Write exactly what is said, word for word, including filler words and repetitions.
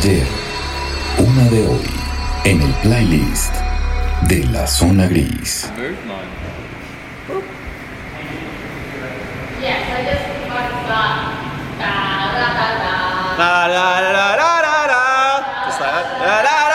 ayer, una de hoy, en el playlist de La Zona Gris. Yes, I just fucked up. Da, da, da, da.